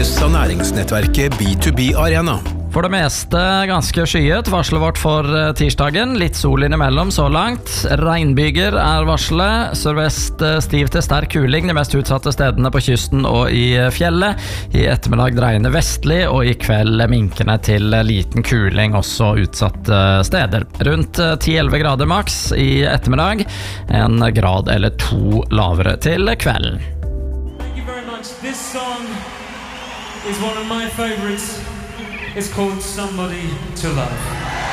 presenteres av næringsnettverket B2B Arena. For det meste ganske skyet, varslet vårt for tirsdagen. Litt sol innimellom så langt. Regnbyger varslet. Sørvest stiv til sterk kuling de mest utsatte stedene på kysten og i fjellet. I ettermiddag dreiende vestlig, og i kveld minkende til liten kuling også utsatte steder. Rundt 10-11 grader maks i ettermiddag. 1 grad eller 2 lavere til kvelden. Thank you very much. This song is one of my favorites. It's called Somebody to Love.